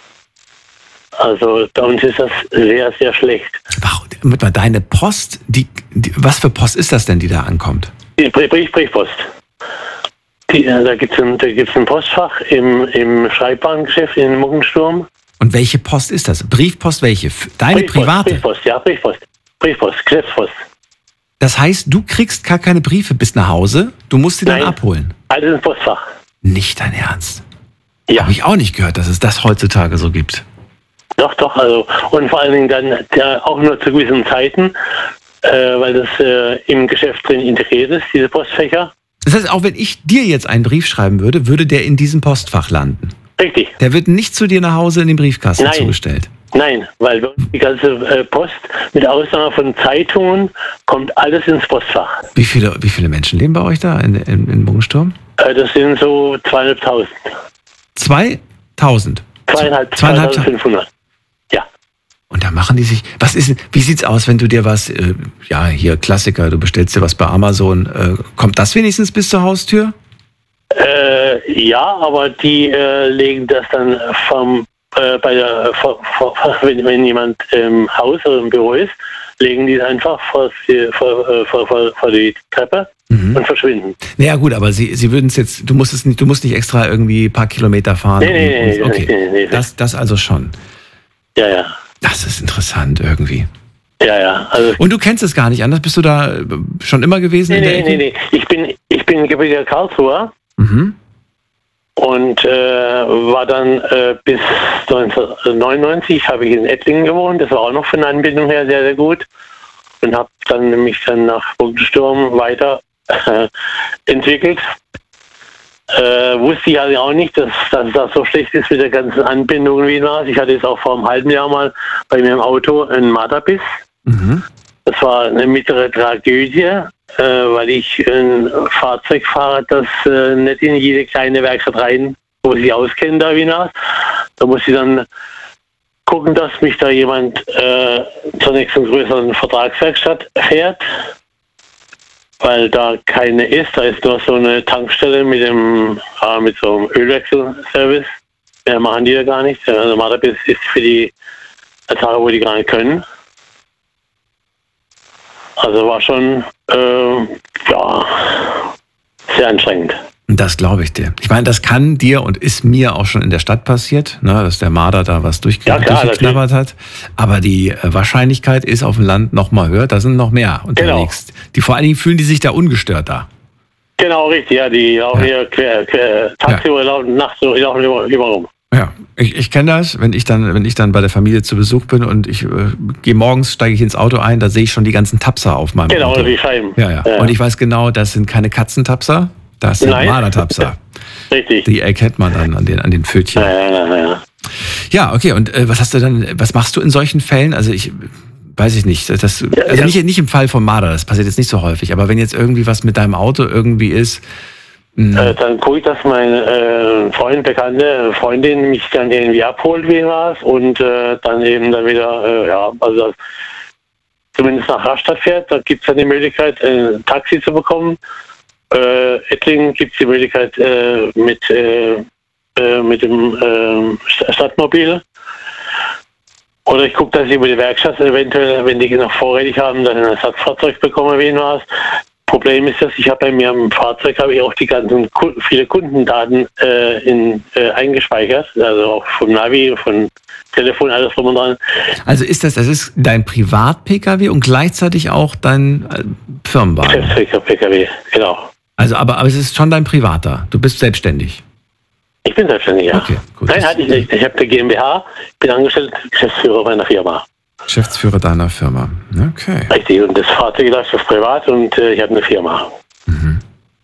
S6: Also bei uns ist das sehr, sehr schlecht.
S3: Warum, mit mal, deine Post, die, die, was für Post ist das denn, die da ankommt?
S6: Die Brief, Brief, Briefpost. Die, äh, da gibt es ein, da gibt's ein Postfach im, im Schreibwarengeschäft in Muggensturm.
S3: Und welche Post ist das? Briefpost welche? F- Deine
S6: Briefpost,
S3: private?
S6: Briefpost, ja, Briefpost. Briefpost, Geschäftspost.
S3: Das heißt, du kriegst gar keine Briefe bis nach Hause, du musst sie dann
S6: Nein.
S3: abholen.
S6: Alles im Postfach.
S3: Nicht dein Ernst.
S6: Ja.
S3: Habe ich auch nicht gehört, dass es das heutzutage so gibt.
S6: Doch, doch, also und vor allen Dingen dann ja, auch nur zu gewissen Zeiten, äh, weil das äh, im Geschäft drin integriert ist, diese Postfächer.
S3: Das heißt, auch wenn ich dir jetzt einen Brief schreiben würde, würde der in diesem Postfach landen.
S6: Richtig.
S3: Der wird nicht zu dir nach Hause in den Briefkasten
S6: Nein.
S3: zugestellt.
S6: Nein, weil die ganze äh, Post, mit Ausnahme von Zeitungen, kommt alles ins Postfach.
S3: Wie viele, wie viele Menschen leben bei euch da in, in, in Muggensturm?
S6: Äh, das sind so zweieinhalbtausend.
S3: zweitausend.
S6: Zweieinhalb,
S3: Zweieinhalb-
S6: zweitausendfünfhundert. Ja.
S3: Und da machen die sich, was ist, wie sieht's aus, wenn du dir was, äh, ja, hier Klassiker, du bestellst dir was bei Amazon, äh, kommt das wenigstens bis zur Haustür?
S6: Äh, ja, aber die äh, legen das dann vom, äh, bei der, vor, vor, wenn, wenn jemand im Haus oder im Büro ist, legen die es einfach vor, die- vor, äh, vor, vor, vor die Treppe
S3: Mhm.
S6: und verschwinden.
S3: Naja gut, aber sie, sie würden es jetzt, du musst es nicht, du musst nicht extra irgendwie ein paar Kilometer fahren.
S6: Nee, nee, nee,
S3: und, okay,
S6: nee, nee, nee.
S3: Das, das also schon.
S6: Ja, ja.
S3: Das ist interessant irgendwie.
S6: Ja, ja. Also,
S3: Und du kennst es gar nicht anders? Bist du da äh, schon immer gewesen
S6: nee,
S3: in der
S6: nee,
S3: Ecke?
S6: nee, nee. Ich bin, ich bin gebürtiger Karlsruher.
S3: Mhm.
S6: Und äh, war dann äh, bis neunzehnhundertneunundneunzig habe ich in Ettlingen gewohnt. Das war auch noch von der Anbindung her sehr, sehr gut. Und habe dann mich dann nach Muggensturm weiter äh, entwickelt. Äh, wusste ich also auch nicht, dass, dass das so schlecht ist mit der ganzen Anbindung wie das. Ich hatte jetzt auch vor einem halben Jahr mal bei mir im Auto einen Marderbiss.
S3: Mhm.
S6: Das war eine mittlere Tragödie, äh, weil ich ein Fahrzeug fahre, das äh, nicht in jede kleine Werkstatt rein, wo sie auskennen, da wie das. Da muss ich dann gucken, dass mich da jemand äh, zur nächsten größeren Vertragswerkstatt fährt, weil da keine ist. Da ist nur so eine Tankstelle mit dem äh, mit so einem Ölwechselservice. Mehr machen die da gar nicht. Also Marderbiss ist für die Tage, wo die gar nicht können. Also war schon, äh, ja, sehr anstrengend.
S3: Das glaube ich dir. Ich meine, das kann dir und ist mir auch schon in der Stadt passiert, ne, dass der Marder da was durchge-
S6: Ja, klar,
S3: durchgeknabbert hat. Aber die äh, Wahrscheinlichkeit ist auf dem Land noch mal höher. Da sind noch mehr unterwegs. Genau. Die vor allen Dingen fühlen die sich da ungestört da.
S6: Genau, richtig. Ja, die laufen
S3: Ja.
S6: hier quer, quer tagsüber,
S3: Ja.
S6: laufen nachts, so, die laufen immer, immer rum.
S3: Ja, ich, ich kenne das, wenn ich dann, wenn ich dann bei der Familie zu Besuch bin und ich äh, gehe morgens, steige ich ins Auto ein, da sehe ich schon die ganzen Tapser auf meinem
S6: Genau,
S3: Auto.
S6: die Scheiben.
S3: Ja, ja,
S6: Ja.
S3: Und ich weiß genau, das sind keine Katzentapser, das sind
S6: Nein.
S3: Mardertapser.
S6: Richtig.
S3: Die erkennt man dann an den, an den Pfötchen.
S6: Ja, ja, ja, ja.
S3: Ja, okay. Und äh, was hast du dann, was machst du in solchen Fällen? Also ich weiß ich nicht. Das, also
S6: ja.
S3: nicht, nicht im Fall von Marder, das passiert jetzt nicht so häufig, aber wenn jetzt irgendwie was mit deinem Auto irgendwie ist. Mh,
S6: Äh, dann gucke ich, dass mein äh, Freund, Bekannte, Freundin mich dann irgendwie abholt, wie was, und äh, dann eben dann wieder, äh, ja, also zumindest nach Rastatt fährt. Da gibt es dann die Möglichkeit, ein Taxi zu bekommen. Äh, Ettlingen gibt es die Möglichkeit äh, mit, äh, äh, mit dem äh, Stadtmobil. Oder ich gucke, dass ich über die Werkstatt eventuell, wenn die noch vorrätig haben, dann ein Ersatzfahrzeug bekomme, wie was. Problem ist, dass ich habe bei mir am Fahrzeug habe ich auch die ganzen viele Kundendaten äh, in, äh, eingespeichert, also auch vom Navi, von Telefon, alles drum und dran.
S3: Also ist das, das ist dein Privat-P K W und gleichzeitig auch dein äh, Firmenwagen?
S6: Geschäftsführer-P K W, genau.
S3: Also, aber, aber es ist schon dein privater. Du bist selbstständig.
S6: Ich bin selbstständig, ja.
S3: Okay, gut.
S6: Nein, hatte ich nicht. Ich habe eine GmbH, bin angestellt, Geschäftsführer meiner Firma.
S3: Geschäftsführer deiner Firma. Okay.
S6: Richtig, und das Fahrzeug läuft auf privat und äh, ich habe eine Firma.
S3: Mhm.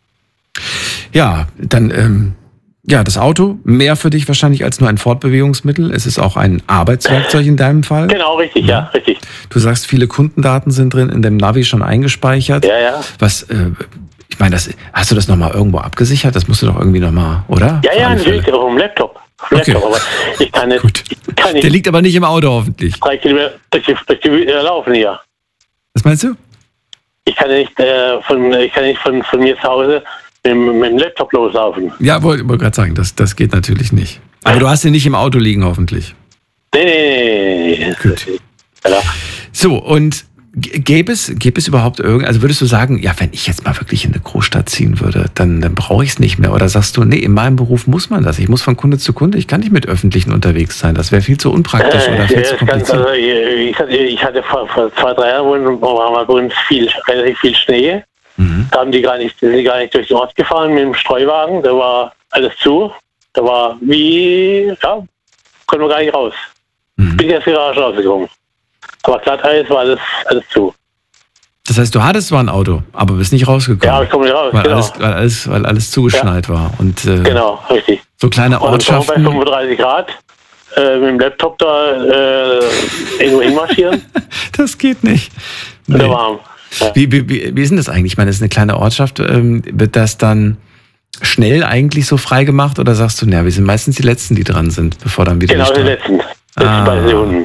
S3: Ja, dann, ähm, ja, das Auto, mehr für dich wahrscheinlich als nur ein Fortbewegungsmittel. Es ist auch ein Arbeitswerkzeug in deinem Fall.
S6: Genau, richtig, ja, ja richtig.
S3: Du sagst, viele Kundendaten sind drin, in dem Navi schon eingespeichert.
S6: Ja, ja.
S3: Was, äh, ich meine, das, hast du das nochmal irgendwo abgesichert? Das musst du doch irgendwie nochmal, oder?
S6: Ja, ja, natürlich, auch im Laptop.
S3: Okay.
S6: Laptop, aber ich kann nicht,
S3: Gut.
S6: ich kann nicht
S3: Der liegt aber nicht im Auto hoffentlich.
S6: drei Kilometer durch die, durch die äh, laufen hier.
S3: Was meinst du?
S6: Ich kann nicht, äh, von, ich kann nicht von, von mir zu Hause mit, mit dem Laptop loslaufen.
S3: Ja, wollte wollt gerade sagen, das, das geht natürlich nicht. Aber du hast ihn nicht im Auto liegen, hoffentlich.
S6: Nee, nee, nee, nee.
S3: Gut.
S6: Ja.
S3: So, und g- gäbe es, gäbe es überhaupt irgend, also würdest du sagen, ja, wenn ich jetzt mal wirklich in eine Großstadt ziehen würde, dann, dann brauche ich es nicht mehr? Oder sagst du, nee, in meinem Beruf muss man das. Ich muss von Kunde zu Kunde, ich kann nicht mit Öffentlichen unterwegs sein. Das wäre viel zu unpraktisch
S6: Äh,
S3: oder viel
S6: ja,
S3: zu
S6: das ganz,
S3: kompliziert.
S6: also, ich, hatte, ich hatte vor, vor zwei, drei Jahren war mal bei uns viel, relativ viel Schnee.
S3: Mhm.
S6: Da haben die gar nicht, sind die gar nicht durch den Ort gefahren mit dem Streuwagen. Da war alles zu. Da war wie, ja, konnten wir gar nicht raus.
S3: Mhm.
S6: Bin ich aus der Garage rausgekommen. Aber Glatteis war alles, alles zu.
S3: Das heißt, du hattest zwar ein Auto, aber bist nicht rausgekommen.
S6: Ja, ich komme nicht raus,
S3: weil,
S6: genau.
S3: alles, weil, alles, weil alles zugeschneit ja. war. Und äh,
S6: Genau, richtig.
S3: so kleine
S6: Und bei
S3: Ortschaften.
S6: fünfunddreißig Grad äh, mit dem Laptop da äh, irgendwo hinmarschieren.
S3: Das geht nicht. Nee.
S6: Oder warm. Ja.
S3: Wie, wie, wie wie ist denn das eigentlich? Ich meine, das ist eine kleine Ortschaft. Ähm, wird das dann schnell eigentlich so frei gemacht oder sagst du, naja, wir sind meistens die Letzten, die dran sind, bevor dann wieder
S6: Genau,
S3: die
S6: die
S3: Stadt-
S6: letzten. Das
S3: Ah.
S6: ist bei den Hunden.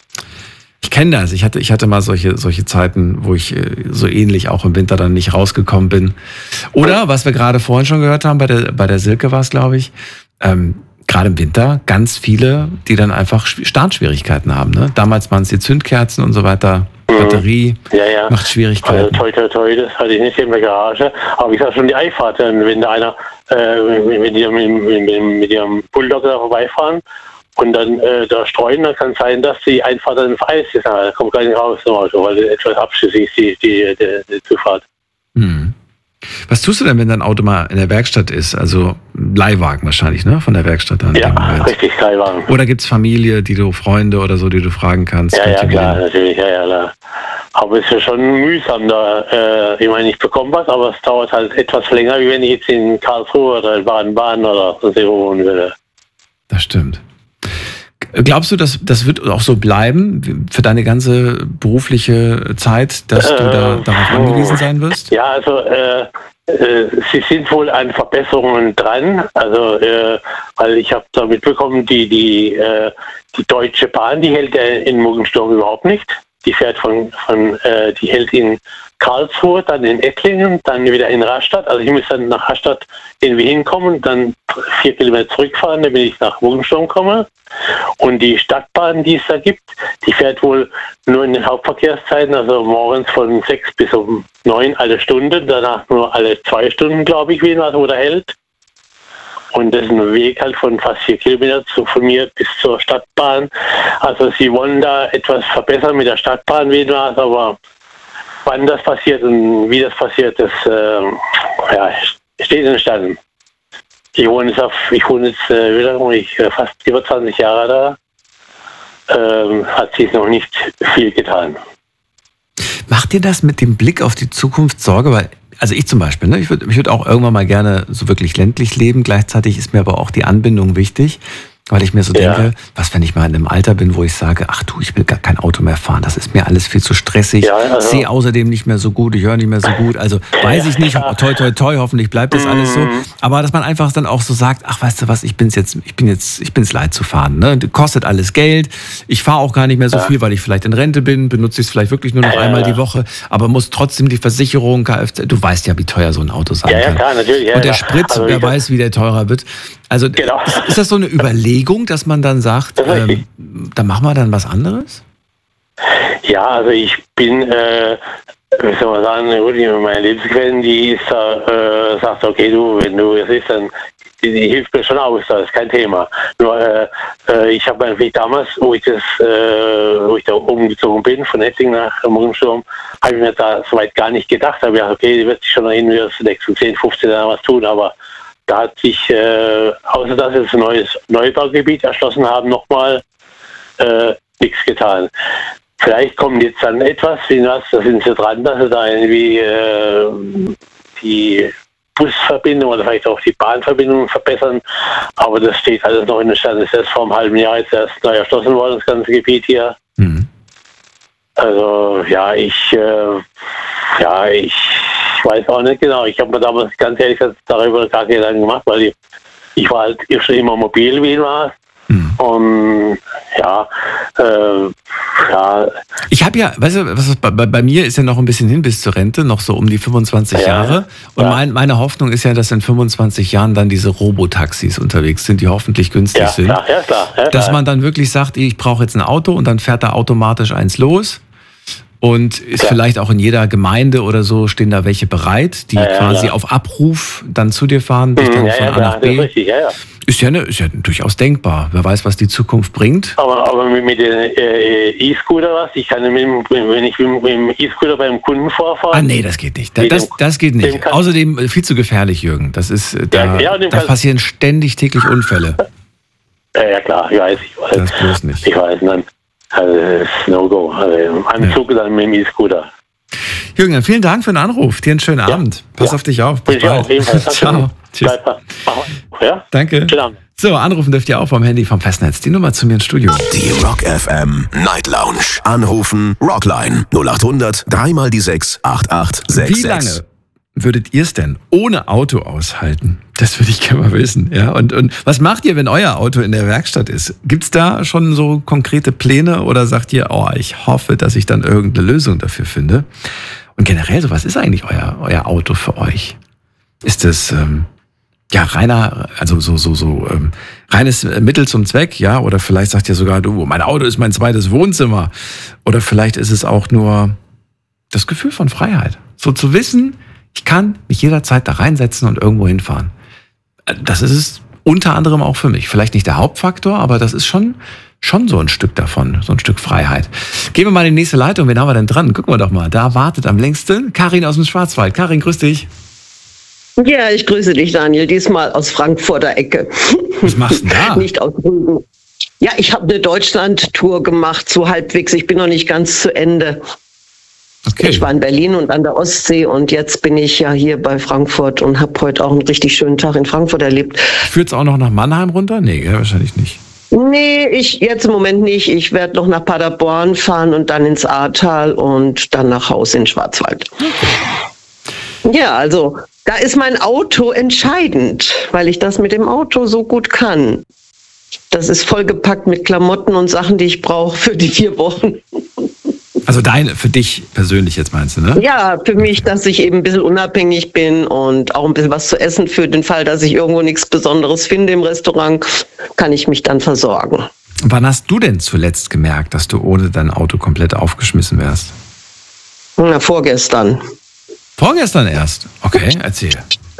S3: Ich kenne das. Ich hatte, ich hatte mal solche, solche Zeiten, wo ich äh, so ähnlich auch im Winter dann nicht rausgekommen bin. Oder, was wir gerade vorhin schon gehört haben, bei der, bei der Silke war es, glaube ich, ähm, gerade im Winter ganz viele, die dann einfach Schw- Startschwierigkeiten haben. Ne? Damals waren es die Zündkerzen und so weiter. Batterie
S6: Ja, ja.
S3: macht
S6: Also
S3: Schwierigkeiten.
S6: toi, toi, toi, das hatte ich nicht in der Garage. Aber ich sag schon die Einfahrt, wenn da einer äh, mit, mit, ihrem, mit, mit, mit ihrem Bulldog da vorbeifahren und dann äh, da streuen, dann kann es sein, dass die Einfahrt dann auf Eis ist. Da kommt gar nicht raus im Auto, weil es etwas abschüssig ist, die, die, die, die Zufahrt.
S3: Hm. Was tust du denn, wenn dein Auto mal in der Werkstatt ist? Also Leihwagen wahrscheinlich, ne? Von der Werkstatt dann.
S6: Ja,
S3: in dem Moment.
S6: richtig, Leihwagen.
S3: Oder gibt's Familie, die du, Freunde oder so, die du fragen kannst?
S6: Ja,
S3: Könnt
S6: ja,
S3: ihr
S6: klar,
S3: gehen?
S6: natürlich, ja, ja, klar. Aber es ist ja schon mühsam da. Äh, ich meine, ich bekomme was, aber es dauert halt etwas länger, wie wenn ich jetzt in Karlsruhe oder in Baden-Baden oder sonst irgendwo wohnen würde.
S3: Das stimmt. Glaubst du, dass das wird auch so bleiben für deine ganze berufliche Zeit, dass du da
S6: Ähm,
S3: darauf angewiesen sein wirst?
S6: Ja, also äh, äh, sie sind wohl an Verbesserungen dran. Also äh, weil ich habe da mitbekommen, die die äh, die Deutsche Bahn, die hält ja in Muggensturm überhaupt nicht. die fährt von, von äh, die hält in Karlsruhe, dann in Ettlingen, dann wieder in Rastatt. Also ich muss dann nach Rastatt irgendwie hinkommen, dann vier Kilometer zurückfahren, damit ich nach Muggensturm komme. Und die Stadtbahn, die es da gibt, die fährt wohl nur in den Hauptverkehrszeiten, also morgens von sechs bis um neun alle Stunde, danach nur alle zwei Stunden, glaube ich, wie was oder hält. Und das ist ein Weg halt von fast vier Kilometer zu, von mir bis zur Stadtbahn. Also sie wollen da etwas verbessern mit der Stadtbahn, wie was, aber wann das passiert und wie das passiert, das äh, ja, steht in den Sternen. Ich wohne jetzt, auf, ich wohne jetzt äh, wieder ich, äh, fast über zwanzig Jahre da. Ähm, hat sich noch nicht viel getan.
S3: Macht dir das mit dem Blick auf die Zukunft Sorge? Weil, also ich zum Beispiel, ne, ich würde ich würd auch irgendwann mal gerne so wirklich ländlich leben. Gleichzeitig ist mir aber auch die Anbindung wichtig. Weil ich mir so denke, ja. was, wenn ich mal in einem Alter bin, wo ich sage, ach du, ich will gar kein Auto mehr fahren, das ist mir alles viel zu stressig, ja, also. Ich sehe außerdem nicht mehr so gut, ich höre nicht mehr so gut, also weiß ich nicht, ja. toi, toi, toi, hoffentlich bleibt das alles so, aber dass man einfach dann auch so sagt, ach weißt du was, ich bin's jetzt, ich bin jetzt, ich bin's leid zu fahren, ne? Kostet alles Geld, ich fahre auch gar nicht mehr so ja. viel, weil ich vielleicht in Rente bin, benutze ich es vielleicht wirklich nur noch ja, einmal ja. die Woche, aber muss trotzdem die Versicherung, Kfz, du weißt ja, wie teuer so ein Auto sein
S6: ja,
S3: kann.
S6: Ja, klar, natürlich. Ja,
S3: und der
S6: ja.
S3: Sprit, also wer weiß, wie der teurer wird. Also genau. ist, ist das so eine Überlegung, dass man dann sagt, ähm, dann machen wir dann was anderes?
S6: Ja, also ich bin, äh, wie soll man sagen, meine Lebensquellen, die ist da, äh, sagt, okay, du, wenn du es ist, dann die, die hilft mir schon aus, das ist kein Thema. Nur äh, äh, ich habe natürlich damals, wo ich das, äh, wo ich da umgezogen bin, von Ettlingen nach Muggensturm, habe ich mir da soweit gar nicht gedacht. Da habe ich gedacht, okay, die wird sich schon noch in den nächsten zehn, fünfzehn Jahren was tun, aber da hat sich, äh, außer dass sie ein neues Neubaugebiet erschlossen haben, nochmal äh, nichts getan. Vielleicht kommt jetzt dann etwas, wie was, da sind sie dran, dass sie da irgendwie äh, die Busverbindung oder vielleicht auch die Bahnverbindung verbessern. Aber das steht alles noch in der Stand. Das ist erst vor einem halben Jahr jetzt erst neu erschlossen worden, das ganze Gebiet hier. Mhm. Also ja, ich, äh, ja, ich Ich weiß auch nicht genau. Ich habe mir damals ganz ehrlich gesagt darüber gar keine Gedanken gemacht, weil ich, ich war halt schon immer mobil wie war. Hm. Und ja, äh, ja.
S3: Ich habe ja, weißt du, was ist, bei, bei mir ist ja noch ein bisschen hin bis zur Rente, noch so um die fünfundzwanzig ja, Jahre. Und ja. mein, meine Hoffnung ist ja, dass in fünfundzwanzig Jahren dann diese Robotaxis unterwegs sind, die hoffentlich günstig
S6: ja,
S3: sind.
S6: Klar, ja, klar, ja,
S3: dass
S6: klar.
S3: man dann wirklich sagt, ich brauche jetzt ein Auto und dann fährt da automatisch eins los. Und ist ja. vielleicht auch in jeder Gemeinde oder so, stehen da welche bereit, die ja, ja, quasi ja. auf Abruf dann zu dir fahren, dich dann ja, von ja, A nach B. Ist, richtig, ja, ja. Ist, ja ne, ist ja durchaus denkbar. Wer weiß, was die Zukunft bringt.
S6: Aber, aber mit, mit den äh, E-Scooter was? Ich kann mit, wenn ich mit dem E-Scooter beim Kunden vorfahre.
S3: Ah nee, das geht nicht. Das, das, das geht nicht. Außerdem viel zu gefährlich, Jürgen. Das ist, da, ja, ja, da passieren ständig täglich Unfälle.
S6: Ja, ja klar, ich weiß. Ich weiß.
S3: Das bloß nicht.
S6: Ich weiß, nein. Also das ist No-Go. Also am Zug ja. dann mit dem E-Scooter.
S3: Jürgen, vielen Dank für den Anruf. Dir einen schönen ja. Abend. Pass ja. auf dich auf. Bis bald. Ciao. Tschüss.
S6: Ja?
S3: Danke. So, anrufen dürft ihr auch vom Handy vom Festnetz. Die Nummer zu mir ins Studio.
S2: Die Rock F M Night Lounge. Anrufen Rockline null acht hundert drei mal die sechs acht acht sechs sechs.
S3: Wie lange würdet ihr es denn ohne Auto aushalten? Das würde ich gerne mal wissen. Ja? Und, und was macht ihr, wenn euer Auto in der Werkstatt ist? Gibt es da schon so konkrete Pläne oder sagt ihr, oh, ich hoffe, dass ich dann irgendeine Lösung dafür finde? Und generell, so was ist eigentlich euer, euer Auto für euch? Ist es ähm, ja reiner, also so so so ähm, reines Mittel zum Zweck, ja? Oder vielleicht sagt ihr sogar, du, mein Auto ist mein zweites Wohnzimmer. Oder vielleicht ist es auch nur das Gefühl von Freiheit. So zu wissen, ich kann mich jederzeit da reinsetzen und irgendwo hinfahren. Das ist es unter anderem auch für mich. Vielleicht nicht der Hauptfaktor, aber das ist schon, schon so ein Stück davon, so ein Stück Freiheit. Gehen wir mal in die nächste Leitung. Wen haben wir denn dran? Gucken wir doch mal. Da wartet am längsten Karin aus dem Schwarzwald. Karin, grüß dich.
S7: Ja, ich grüße dich, Daniel. Diesmal aus Frankfurter Ecke.
S3: Was machst du denn da?
S7: Nicht aus Rügen. Ja, ich habe eine Deutschland-Tour gemacht, so halbwegs. Ich bin noch nicht ganz zu Ende. Okay. Ich war in Berlin und an der Ostsee und jetzt bin ich ja hier bei Frankfurt und habe heute auch einen richtig schönen Tag in Frankfurt erlebt.
S3: Führt's auch noch nach Mannheim runter? Nee, gell? Wahrscheinlich nicht.
S7: Nee, ich jetzt im Moment nicht. Ich werde noch nach Paderborn fahren und dann ins Ahrtal und dann nach Hause in Schwarzwald. Okay. Ja, also da ist mein Auto entscheidend, weil ich das mit dem Auto so gut kann. Das ist vollgepackt mit Klamotten und Sachen, die ich brauche für die vier Wochen.
S3: Also deine, für dich persönlich jetzt meinst du, ne?
S7: Ja, für mich, dass ich eben ein bisschen unabhängig bin und auch ein bisschen was zu essen für den Fall, dass ich irgendwo nichts Besonderes finde im Restaurant, kann ich mich dann versorgen.
S3: Wann hast du denn zuletzt gemerkt, dass du ohne dein Auto komplett aufgeschmissen wärst?
S7: Na, vorgestern.
S3: Vorgestern erst? Okay, erzähl.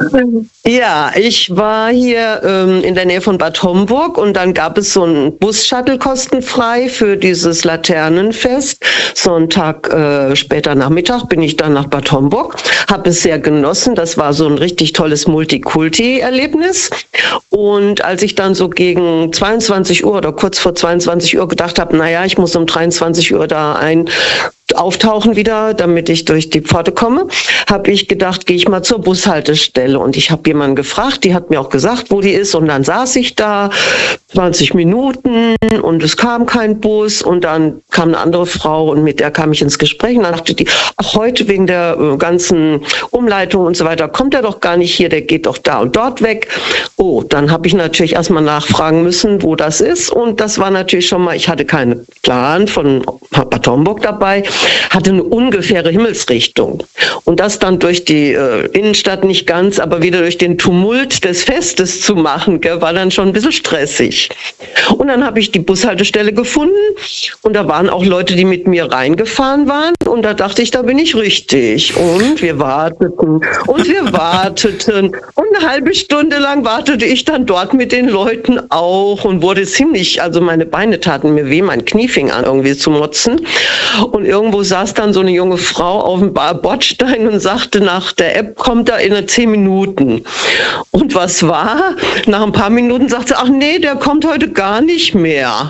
S7: Ja, ich war hier ähm, in der Nähe von Bad Homburg und dann gab es so einen Bus-Shuttle kostenfrei für dieses Laternenfest. Sonntag äh, später Nachmittag bin ich dann nach Bad Homburg, habe es sehr genossen. Das war so ein richtig tolles Multikulti-Erlebnis. Und als ich dann so gegen zweiundzwanzig Uhr oder kurz vor zweiundzwanzig Uhr gedacht habe, naja, ich muss um dreiundzwanzig Uhr da ein auftauchen wieder, damit ich durch die Pforte komme, habe ich gedacht, gehe ich mal zur Bushaltestelle. Und ich habe jemanden gefragt, die hat mir auch gesagt, wo die ist. Und dann saß ich da zwanzig Minuten und es kam kein Bus. Und dann kam eine andere Frau und mit der kam ich ins Gespräch. Und dann dachte die, ach, heute wegen der äh, ganzen Umleitung und so weiter, kommt er doch gar nicht hier, der geht doch da und dort weg. Oh, dann habe ich natürlich erstmal nachfragen müssen, wo das ist. Und das war natürlich schon mal, ich hatte keinen Plan von Bad Homburg dabei, hatte eine ungefähre Himmelsrichtung. Und das dann durch die äh, Innenstadt nicht ganz, aber wieder durch den Tumult des Festes zu machen, gell, war dann schon ein bisschen stressig. Und dann habe ich die Bushaltestelle gefunden und da waren auch Leute, die mit mir reingefahren waren und da dachte ich, da bin ich richtig. Und wir warteten und wir warteten und eine halbe Stunde lang wartete ich dann dort mit den Leuten auch und wurde ziemlich, also meine Beine taten mir weh, mein Knie fing an irgendwie zu motzen. Und irgendwo saß dann so eine junge Frau auf dem Bordstein und sagte, nach der App kommt er in zehn Minuten. Und was war? Nach ein paar Minuten sagte sie, ach nee, der kommt heute gar nicht mehr.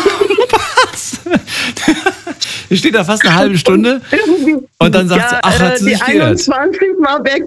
S3: Was? Hier steht da fast eine halbe Stunde und dann sagt
S7: ja,
S3: sie, ach, hat sie
S7: die
S3: sich geirrt.
S7: einundzwanzig war weg